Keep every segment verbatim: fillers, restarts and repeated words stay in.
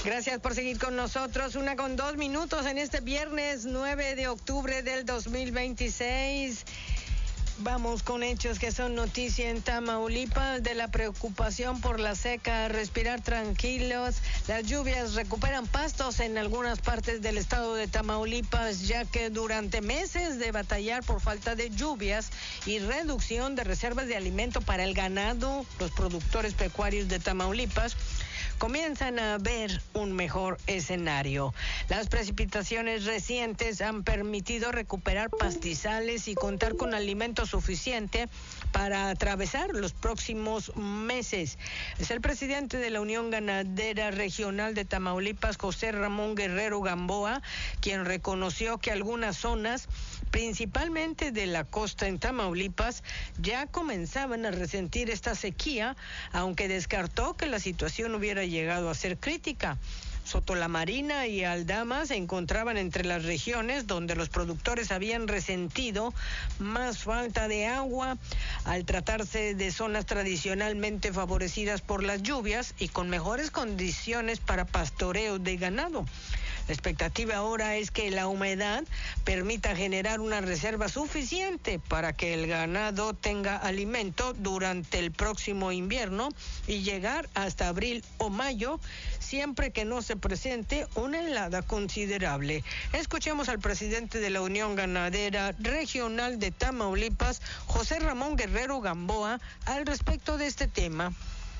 Gracias por seguir con nosotros. Una con dos minutos en este viernes nueve de octubre del dos mil veintiséis. Vamos con hechos que son noticia en Tamaulipas, de la preocupación por la seca, respirar tranquilos. Las lluvias recuperan pastos en algunas partes del estado de Tamaulipas, ya que durante meses de batallar por falta de lluvias y reducción de reservas de alimento para el ganado, los productores pecuarios de Tamaulipas comienzan a ver un mejor escenario. Las precipitaciones recientes han permitido recuperar pastizales y contar con alimento suficiente para atravesar los próximos meses. Es el presidente de la Unión Ganadera Regional de Tamaulipas, José Ramón Guerrero Gamboa, quien reconoció que algunas zonas, principalmente de la costa en Tamaulipas, ya comenzaban a resentir esta sequía, aunque descartó que la situación hubiera llegado a ser crítica. Sotolamarina y Aldama se encontraban entre las regiones donde los productores habían resentido más falta de agua, al tratarse de zonas tradicionalmente favorecidas por las lluvias y con mejores condiciones para pastoreo de ganado. La expectativa ahora es que la humedad permita generar una reserva suficiente para que el ganado tenga alimento durante el próximo invierno y llegar hasta abril o mayo, siempre que no se presente una helada considerable. Escuchemos al presidente de la Unión Ganadera Regional de Tamaulipas, José Ramón Guerrero Gamboa, al respecto de este tema.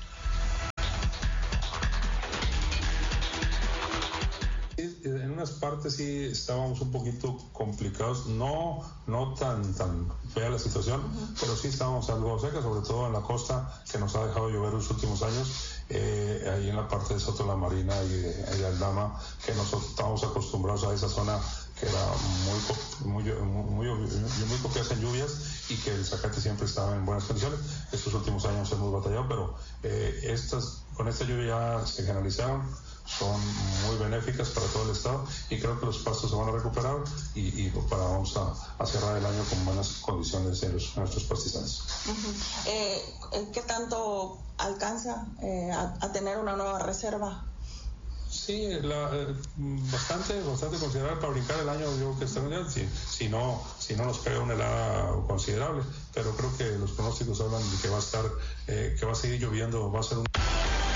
En unas partes sí estábamos un poquito complicados, no no tan tan fea la situación, uh-huh. pero sí estábamos algo seca, sobre todo en la costa, que nos ha dejado llover los últimos años, eh, ahí en la parte de Sotolamarina y de, de Aldama, que nosotros estábamos acostumbrados a esa zona que era muy muy muy, muy, muy propensa en lluvias y que el zacate siempre estaba en buenas condiciones. Estos últimos años hemos batallado, pero eh, estas con esta lluvia ya se canalizaron, son muy benéficas para todo el estado y creo que los pastos se van a recuperar y, y para vamos a, a cerrar el año con buenas condiciones en, los, en nuestros pastizales. Uh-huh. eh, ¿Qué tanto alcanza eh, a, a tener una nueva reserva? Sí, la, eh, bastante, bastante considerable para brincar el año. Yo creo que está bien, si, si no, si no nos pega una helada considerable, pero creo que los pronósticos hablan de que va a estar, eh, que va a seguir lloviendo, va a ser un